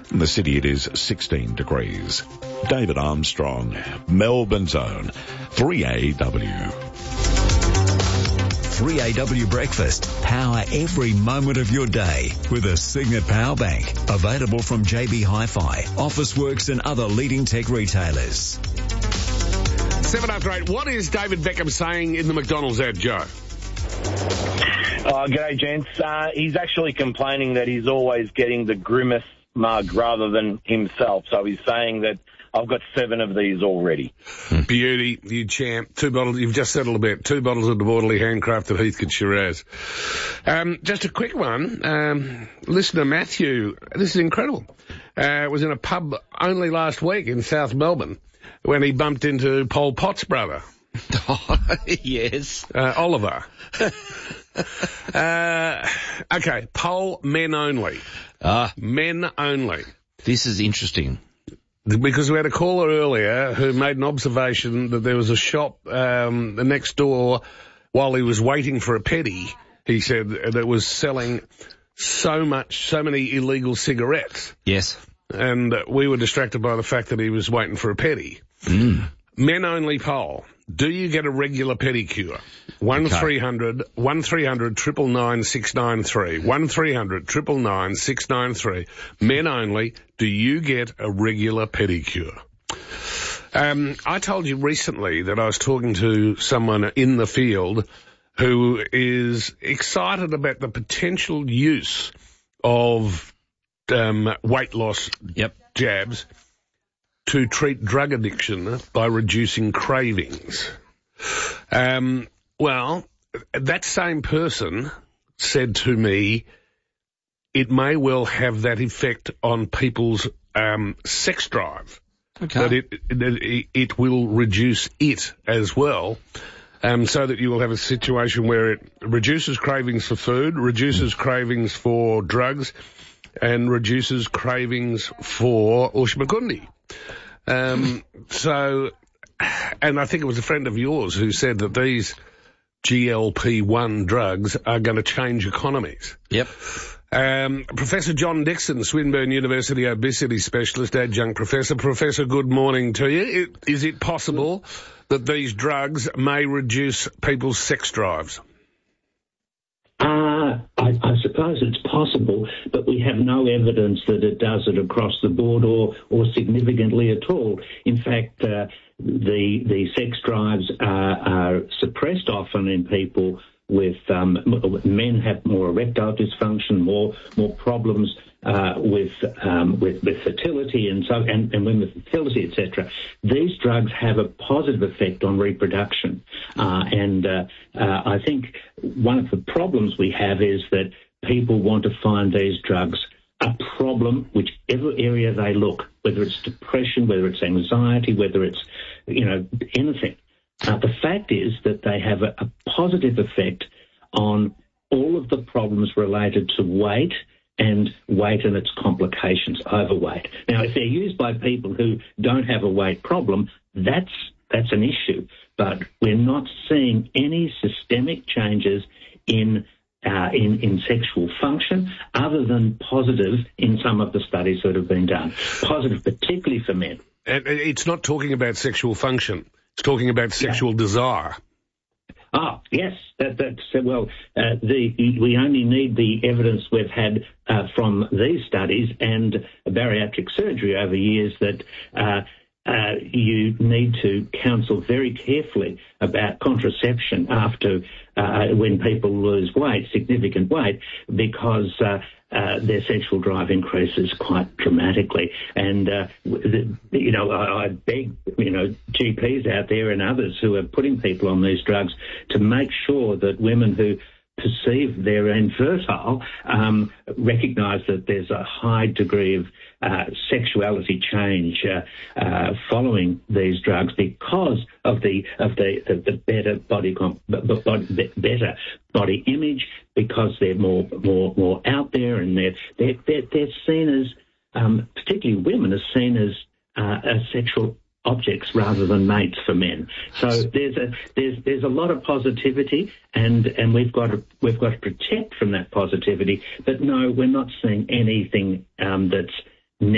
In the city it is 16 degrees. David Armstrong, Melbourne's own 3AW. 3AW Breakfast. Power every moment of your day with a Signet Power Bank. Available from JB Hi-Fi, Officeworks and other leading tech retailers. 7 after 8. What is David Beckham saying in the McDonald's ad, Joe? G'day, gents. He's actually complaining that he's always getting the Grimace mug rather than himself. So he's saying that I've got 7 of these already. Beauty, you champ. 2 bottles, you've just settled a bet. 2 bottles of the Borderly handcrafted Heathcote Shiraz. Just a quick one. Listener Matthew, this is incredible. Was in a pub only last week in South Melbourne when he bumped into Pol Pot's brother. Yes. Oliver. Okay, Pol, men only. Men only. This is interesting. Because we had a caller earlier who made an observation that there was a shop next door while he was waiting for a penny, he said, that was selling so many illegal cigarettes. Yes. And we were distracted by the fact that he was waiting for a penny. Men only poll. Do you get a regular pedicure? 1300 999 693. 1300 999 693. Men only. Do you get a regular pedicure? I told you recently that I was talking to someone in the field who is excited about the potential use of weight loss jabs to treat drug addiction by reducing cravings. Well, that same person said to me, it may well have that effect on people's sex drive. Okay. That it will reduce it as well, so that you will have a situation where it reduces cravings for food, reduces cravings for drugs, and reduces cravings for Ushmakundi. So, and I think it was a friend of yours who said that these GLP-1 drugs are going to change economies. Yep. Professor John Dixon, Swinburne University obesity specialist, adjunct professor. Professor, good morning to you. Is it possible that these drugs may reduce people's sex drives? I suppose it's possible, but we have no evidence that it does it across the board or significantly at all. In fact, the sex drives are suppressed often in people with men have more erectile dysfunction, more problems with fertility and women with fertility, etc. These drugs have a positive effect on reproduction, and I think one of the problems we have is that people want to find these drugs a problem, whichever area they look, whether it's depression, whether it's anxiety, whether it's anything. The fact is that they have a positive effect on all of the problems related to weight and its complications, overweight. Now, if they're used by people who don't have a weight problem, that's an issue. But we're not seeing any systemic changes in sexual function other than positive in some of the studies that have been done. Positive particularly for men. And it's not talking about sexual function. It's talking about sexual desire. Oh, yes. We only need the evidence we've had from these studies and bariatric surgery over years that you need to counsel very carefully about contraception after when people lose significant weight, because their sexual drive increases quite dramatically. And, I beg, GPs out there and others who are putting people on these drugs to make sure that women who perceive they're infertile recognise that there's a high degree of sexuality change following these drugs because of the better better body image, because they're more out there, and they're seen as particularly women are seen as sexual objects rather than mates for men. So there's a lot of positivity, and we've got to protect from that positivity. But no, we're not seeing anything that's